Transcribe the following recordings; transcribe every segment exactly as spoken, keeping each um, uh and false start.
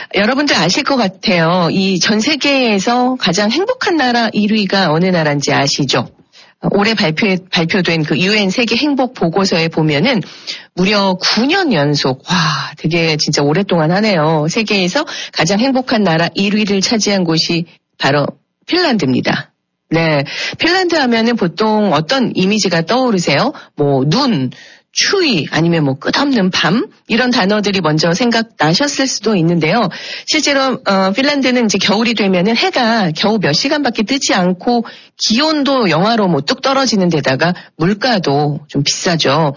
여러분들 아실 것 같아요. 이 전 세계에서 가장 행복한 나라 일 위가 어느 나라인지 아시죠? 올해 발표, 발표된 그 유엔 세계 행복 보고서에 보면은 무려 구 년 연속, 와, 되게 진짜 오랫동안 하네요. 세계에서 가장 행복한 나라 일 위를 차지한 곳이 바로 핀란드입니다. 네. 핀란드 하면은 보통 어떤 이미지가 떠오르세요? 뭐, 눈, 추위, 아니면 뭐 끝없는 밤 이런 단어들이 먼저 생각나셨을 수도 있는데요. 실제로 어, 핀란드는 이제 겨울이 되면은 해가 겨우 몇 시간밖에 뜨지 않고 기온도 영하로 뭐 뚝 떨어지는 데다가 물가도 좀 비싸죠.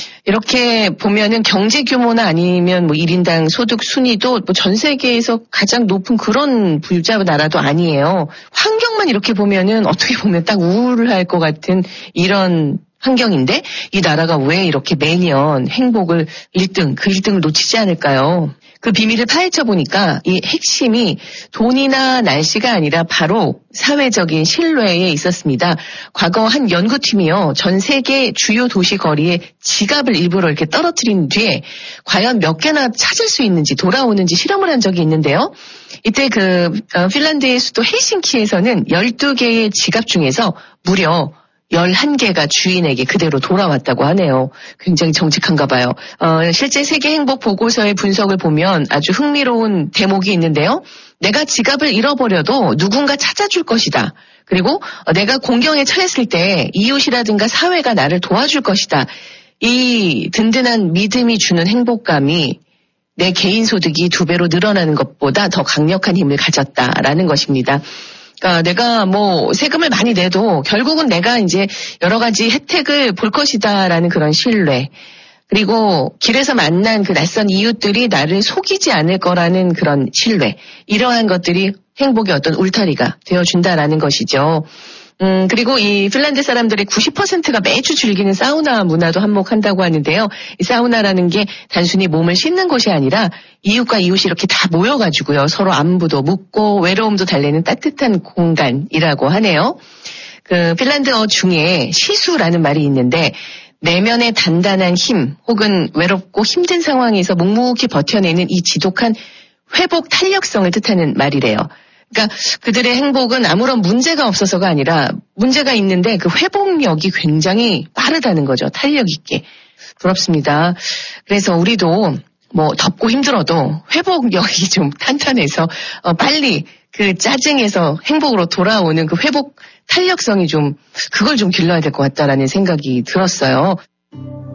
이렇게 보면은 경제 규모나 아니면 뭐 일 인당 소득 순위도 뭐 전 세계에서 가장 높은 그런 부자 나라도 아니에요. 환경만 이렇게 보면은 어떻게 보면 딱 우울할 것 같은 이런 환경인데 이 나라가 왜 이렇게 매년 행복을 일 등, 그 일 등을 놓치지 않을까요? 그 비밀을 파헤쳐 보니까 이 핵심이 돈이나 날씨가 아니라 바로 사회적인 신뢰에 있었습니다. 과거 한 연구팀이요, 전 세계 주요 도시 거리에 지갑을 일부러 이렇게 떨어뜨린 뒤에 과연 몇 개나 찾을 수 있는지 돌아오는지 실험을 한 적이 있는데요. 이때 그 핀란드의 수도 헬싱키에서는 열두 개의 지갑 중에서 무려 열한 개가 주인에게 그대로 돌아왔다고 하네요. 굉장히 정직한가 봐요. 어, 실제 세계 행복 보고서의 분석을 보면 아주 흥미로운 대목이 있는데요. 내가 지갑을 잃어버려도 누군가 찾아줄 것이다. 그리고 내가 공경에 처했을 때 이웃이라든가 사회가 나를 도와줄 것이다. 이 든든한 믿음이 주는 행복감이 내 개인 소득이 두 배로 늘어나는 것보다 더 강력한 힘을 가졌다라는 것입니다. 그러니까 내가 뭐 세금을 많이 내도 결국은 내가 이제 여러 가지 혜택을 볼 것이다라는 그런 신뢰, 그리고 길에서 만난 그 낯선 이웃들이 나를 속이지 않을 거라는 그런 신뢰, 이러한 것들이 행복의 어떤 울타리가 되어준다라는 것이죠. 음, 그리고 이 핀란드 사람들의 구십 퍼센트가 매주 즐기는 사우나 문화도 한몫한다고 하는데요. 이 사우나라는 게 단순히 몸을 씻는 곳이 아니라 이웃과 이웃이 이렇게 다 모여가지고요, 서로 안부도 묻고 외로움도 달래는 따뜻한 공간이라고 하네요. 그 핀란드어 중에 시수라는 말이 있는데 내면의 단단한 힘 혹은 외롭고 힘든 상황에서 묵묵히 버텨내는 이 지독한 회복 탄력성을 뜻하는 말이래요. 그러니까 그들의 행복은 아무런 문제가 없어서가 아니라 문제가 있는데 그 회복력이 굉장히 빠르다는 거죠. 탄력 있게. 부럽습니다. 그래서 우리도 뭐 덥고 힘들어도 회복력이 좀 탄탄해서 어 빨리 그 짜증에서 행복으로 돌아오는 그 회복 탄력성이 좀, 그걸 좀 길러야 될 것 같다라는 생각이 들었어요.